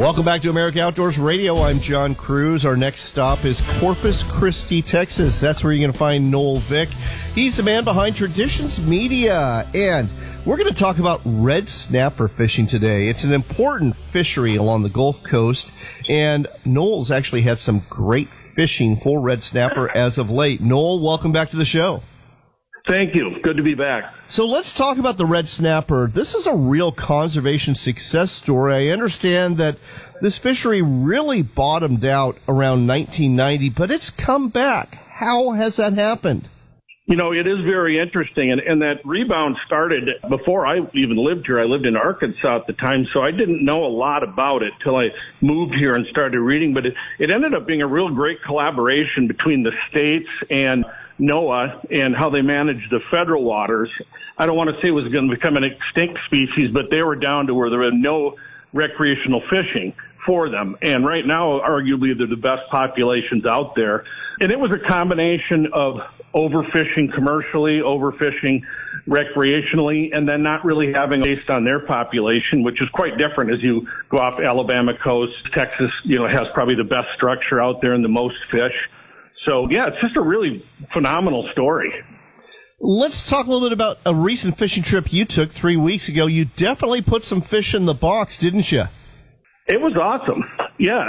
Welcome back to America Outdoors Radio. I'm John Cruz. Our next stop is Corpus Christi, Texas. That's where you're going to find Noel Vick. He's the man behind Traditions Media. And we're going to talk about red snapper fishing today. It's an important fishery along the Gulf Coast. And Noel's actually had some great fishing for red snapper as of late. Noel, welcome back to the show. Thank you. Good to be back. So let's talk about the red snapper. This is a real conservation success story. I understand that this fishery really bottomed out around 1990, but it's come back. How has that happened? You know, it is very interesting, and that rebound started before I even lived here. I lived in Arkansas at the time, so I didn't know a lot about it till I moved here and started reading, but it ended up being a real great collaboration between the states and NOAA and how they managed the federal waters. I don't want to say it was going to become an extinct species, but they were down to where there was no recreational fishing for them. And right now, arguably, they're the best populations out there. And it was a combination of overfishing commercially, overfishing recreationally, and then not really having based on their population, which is quite different as you go off Alabama coast. Texas, has probably the best structure out there and the most fish. So, yeah, it's just a really phenomenal story. Let's talk a little bit about a recent fishing trip you took 3 weeks ago. You definitely put some fish in the box, didn't you? It was awesome. Yeah,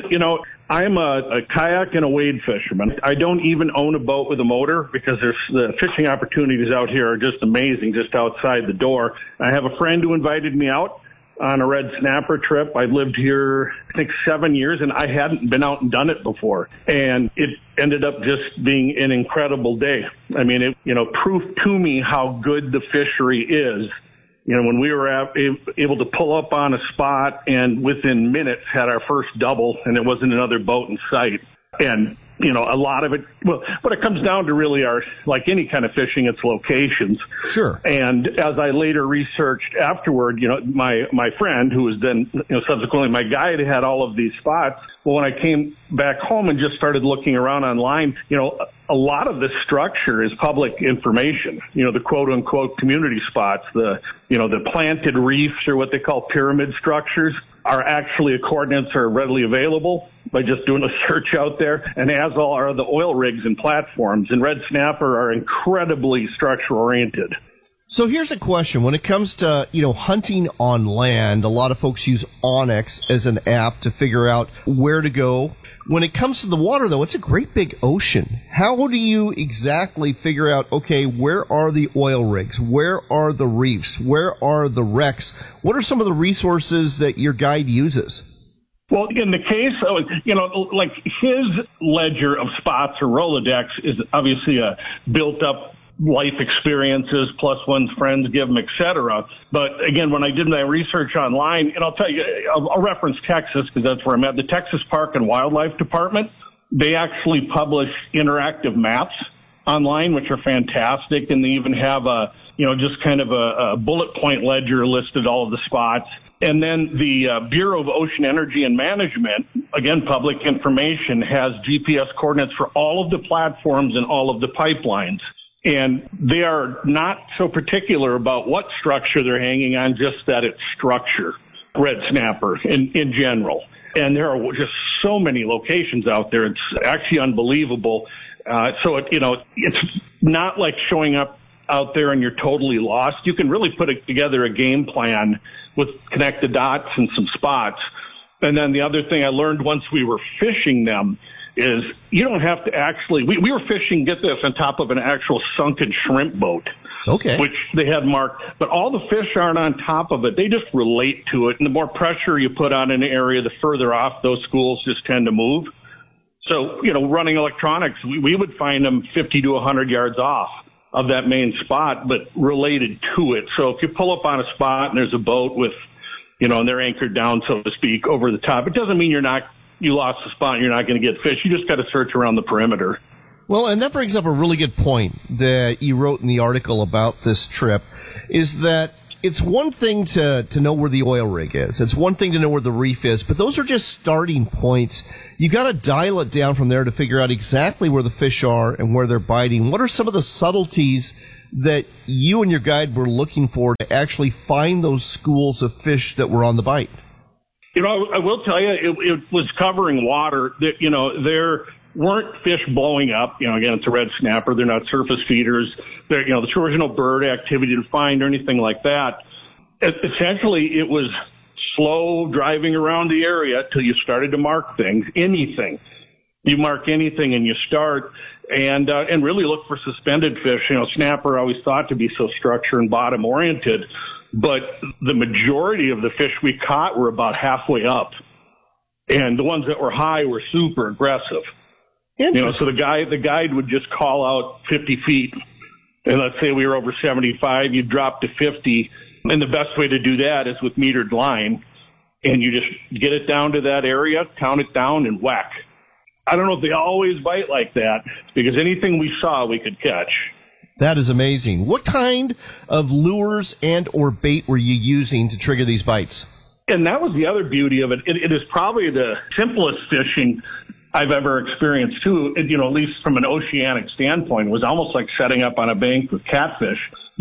I'm a kayak and a wade fisherman. I don't even own a boat with a motor because the fishing opportunities out here are just amazing, just outside the door. I have a friend who invited me out on a red snapper trip. I've lived here, I think, 7 years, and I hadn't been out and done it before. And it ended up just being an incredible day. I mean, it, proved to me how good the fishery is. When we were able to pull up on a spot and within minutes had our first double, and it wasn't another boat in sight. And, a lot of it, well, what it comes down to really are, like any kind of fishing, it's locations. Sure. And as I later researched afterward, my friend, who was then, subsequently my guide, had all of these spots. Well, when I came back home and just started looking around online, a lot of this structure is public information, the quote unquote community spots, the planted reefs, or what they call pyramid structures, are actually coordinates are readily available by just doing a search out there, and as all are the oil rigs and platforms. And red snapper are incredibly structure oriented. So here's a question. When it comes to, hunting on land, a lot of folks use Onyx as an app to figure out where to go. When it comes to the water, though, it's a great big ocean. How do you exactly figure out, okay, where are the oil rigs? Where are the reefs? Where are the wrecks? What are some of the resources that your guide uses? Well, in the case of, like his ledger of spots or Rolodex is obviously a built-up life experiences plus one's friends give them, et cetera. But again, when I did my research online, and I'll tell you, I'll reference Texas because that's where I'm at. The Texas Park and Wildlife Department, they actually publish interactive maps online, which are fantastic. And they even have just kind of a bullet point ledger listed all of the spots. And then the Bureau of Ocean Energy and Management, again, public information, has GPS coordinates for all of the platforms and all of the pipelines. And they are not so particular about what structure they're hanging on, just that it's structure, red snapper in general. And there are just so many locations out there. It's actually unbelievable. So it's not like showing up out there and you're totally lost. You can really put together a game plan with connect the dots and some spots. And then the other thing I learned once we were fishing them is you don't have to actually, we were fishing, get this, on top of an actual sunken shrimp boat. Okay. Which they had marked, but all the fish aren't on top of it. They just relate to it. And the more pressure you put on an area, the further off those schools just tend to move. So, running electronics, we would find them 50 to 100 yards off of that main spot, but related to it. So if you pull up on a spot and there's a boat with, and they're anchored down, so to speak, over the top, it doesn't mean you lost the spot and you're not going to get fish. You just got to search around the perimeter. Well, and that brings up a really good point that you wrote in the article about this trip, is that it's one thing to know where the oil rig is. It's one thing to know where the reef is, but those are just starting points. You got to dial it down from there to figure out exactly where the fish are and where they're biting. What are some of the subtleties that you and your guide were looking for to actually find those schools of fish that were on the bite? I will tell you, it was covering water. That there weren't fish blowing up. Again, it's a red snapper. They're not surface feeders. There was no bird activity to find or anything like that. Essentially, it was slow driving around the area till you started to mark things, anything. You mark anything and you start and really look for suspended fish. Snapper always thought to be so structure and bottom oriented, but the majority of the fish we caught were about halfway up. And the ones that were high were super aggressive. So the guide would just call out 50 feet. And let's say we were over 75, you'd drop to 50. And the best way to do that is with metered line. And you just get it down to that area, count it down, and whack. I don't know if they always bite like that, because anything we saw, we could catch. That is amazing. What kind of lures and or bait were you using to trigger these bites? And that was the other beauty of it. It is probably the simplest fishing I've ever experienced, too, at least from an oceanic standpoint. It was almost like setting up on a bank with catfish.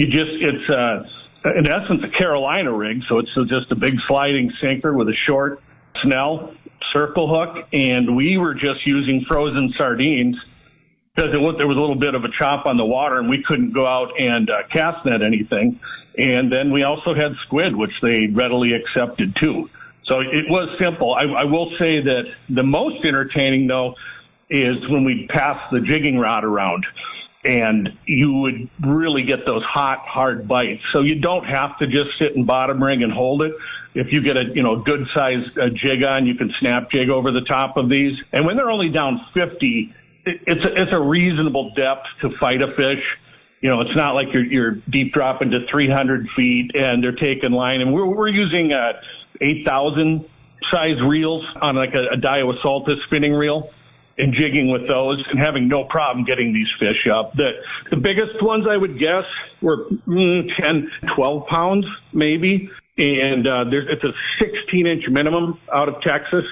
It's in essence a Carolina rig, so it's just a big sliding sinker with a short snell, circle hook, and we were just using frozen sardines because there was a little bit of a chop on the water, and we couldn't go out and cast net anything. And then we also had squid, which they readily accepted, too. So it was simple. I will say that the most entertaining, though, is when we pass the jigging rod around, and you would really get those hot, hard bites. So you don't have to just sit in bottom ring and hold it. If you get a good-sized jig on, you can snap jig over the top of these. And when they're only down 50, it's a reasonable depth to fight a fish. It's not like you're deep dropping to 300 feet and they're taking line. And we're using 8,000 size reels on like a Daiwa Saltus spinning reel and jigging with those and having no problem getting these fish up. The biggest ones I would guess were 10, 12 pounds maybe. And it's a 16-inch minimum out of Texas.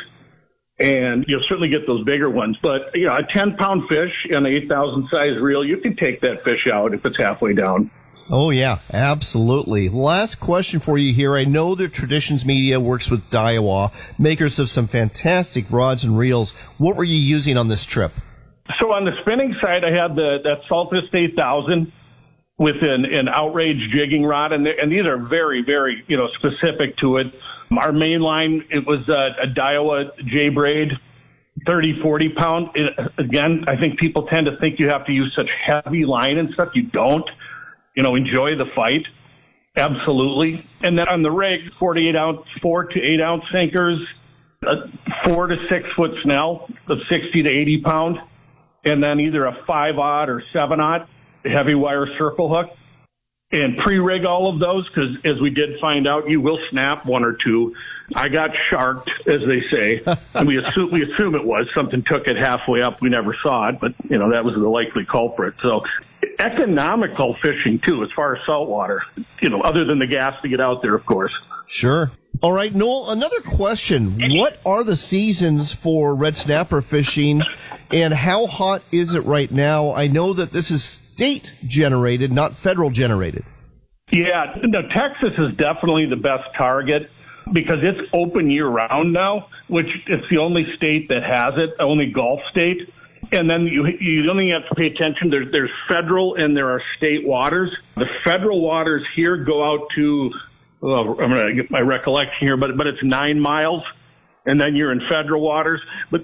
And you'll certainly get those bigger ones. But, a 10-pound fish and an 8,000 size reel, you can take that fish out if it's halfway down. Oh, yeah, absolutely. Last question for you here. I know that Traditions Media works with Daiwa, makers of some fantastic rods and reels. What were you using on this trip? So on the spinning side, I had that Saltus 8000 with an outrage jigging rod, and these are very, very, specific to it. Our main line, it was a Daiwa J-braid, 30, 40 pound. Again, I think people tend to think you have to use such heavy line and stuff. You don't. Enjoy the fight. Absolutely. And then on the rig, 4 to 8 ounce sinkers, a 4 to 6 foot snell of 60 to 80 pound, and then either a 5-aught or 7-aught heavy wire circle hook. And pre-rig all of those, because as we did find out, you will snap one or two. I got sharked, as they say, and we assume it was. Something took it halfway up. We never saw it, but, that was the likely culprit. So economical fishing, too, as far as saltwater, other than the gas to get out there, of course. Sure. All right, Noel, another question. What are the seasons for red snapper fishing, and how hot is it right now? I know that this is state-generated, not federal-generated. Yeah, Texas is definitely the best target because it's open year-round now, which it's the only state that has it, only Gulf state. And then you only have to pay attention. There's federal and there are state waters. The federal waters here go out to, I'm going to get my recollection here, but it's 9 miles, and then you're in federal waters. But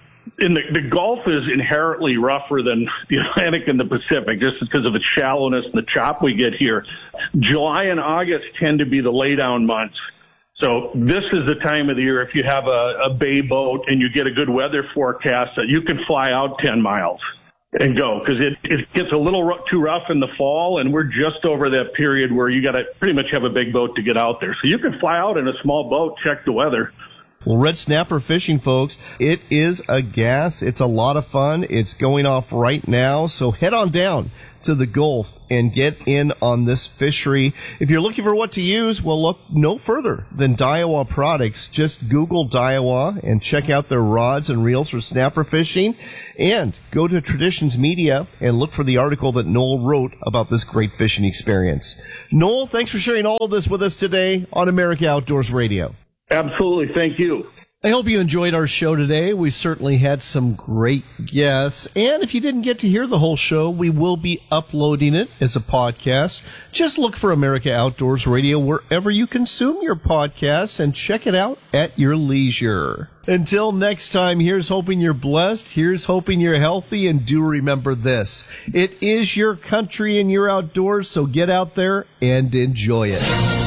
the Gulf is inherently rougher than the Atlantic and the Pacific, just because of its shallowness and the chop we get here. July and August tend to be the laydown months. So this is the time of the year, if you have a bay boat and you get a good weather forecast, that you can fly out 10 miles and go, because it gets a little too rough in the fall, and we're just over that period where you got to pretty much have a big boat to get out there. So you can fly out in a small boat, check the weather. Well, red snapper fishing, folks, it is a gas. It's a lot of fun. It's going off right now. So head on down to the Gulf and get in on this fishery. If you're looking for what to use, well, look no further than Daiwa products. Just Google Daiwa and check out their rods and reels for snapper fishing. And go to Traditions Media and look for the article that Noel wrote about this great fishing experience. Noel, thanks for sharing all of this with us today on America Outdoors Radio. Absolutely. Thank you. I hope you enjoyed our show today. We certainly had some great guests. And if you didn't get to hear the whole show, we will be uploading it as a podcast. Just look for America Outdoors Radio wherever you consume your podcast and check it out at your leisure. Until next time, here's hoping you're blessed. Here's hoping you're healthy. And do remember this. It is your country and your outdoors, so get out there and enjoy it.